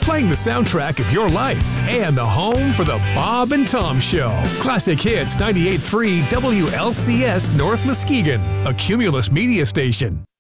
playing the soundtrack of your life and the home for the Bob and Tom Show. Classic Hits 98.3 WLCS North Muskegon, a Cumulus media station.